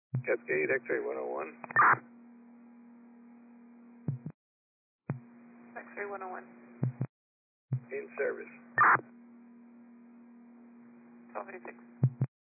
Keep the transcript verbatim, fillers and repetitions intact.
Cascade, X-ray one oh one. X-ray one oh one. In service. twelve eighty-six.